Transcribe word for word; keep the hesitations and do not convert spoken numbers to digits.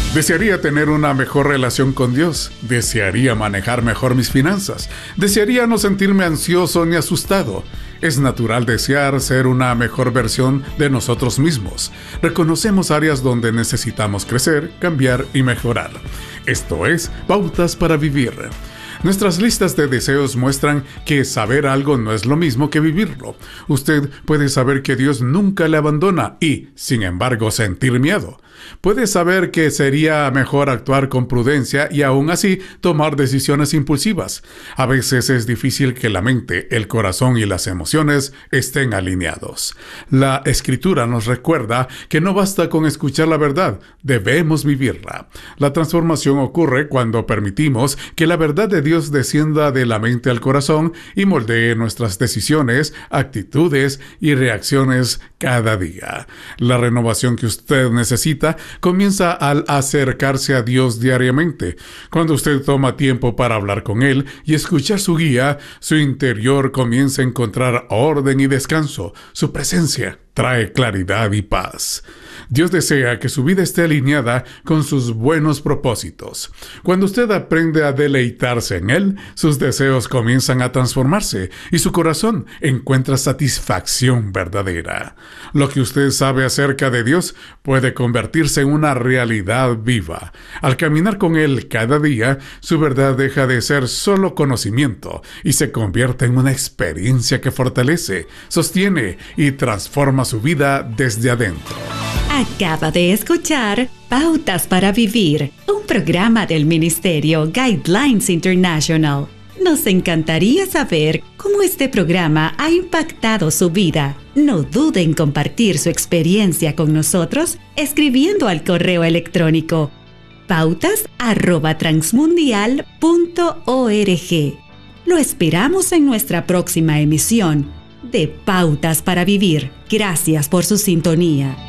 Desearía tener una mejor relación con Dios. Desearía manejar mejor mis finanzas. Desearía no sentirme ansioso ni asustado. Es natural desear ser una mejor versión de nosotros mismos. Reconocemos áreas donde necesitamos crecer, cambiar y mejorar. Esto es Pautas para Vivir. Nuestras listas de deseos muestran que saber algo no es lo mismo que vivirlo. Usted puede saber que Dios nunca le abandona y, sin embargo, sentir miedo. Puede saber que sería mejor actuar con prudencia y aún así tomar decisiones impulsivas. A veces es difícil que la mente, el corazón y las emociones estén alineados. La Escritura nos recuerda que no basta con escuchar la verdad, debemos vivirla. La transformación ocurre cuando permitimos que la verdad de Dios descienda de la mente al corazón y moldee nuestras decisiones, actitudes y reacciones cada día. La renovación que usted necesita comienza al acercarse a Dios diariamente. Cuando usted toma tiempo para hablar con Él y escuchar su guía, su interior comienza a encontrar orden y descanso. Su presencia trae claridad y paz. Dios desea que su vida esté alineada con sus buenos propósitos. Cuando usted aprende a deleitarse en Él, sus deseos comienzan a transformarse y su corazón encuentra satisfacción verdadera. Lo que usted sabe acerca de Dios puede convertirse en una realidad viva. Al caminar con Él cada día, su verdad deja de ser solo conocimiento y se convierte en una experiencia que fortalece, sostiene y transforma su vida desde adentro. Acaba de escuchar Pautas para Vivir, un programa del Ministerio Guidelines International. Nos encantaría saber cómo este programa ha impactado su vida. No dude en compartir su experiencia con nosotros escribiendo al correo electrónico pautas arroba transmundial punto org. Lo esperamos en nuestra próxima emisión de Pautas para Vivir. Gracias por su sintonía.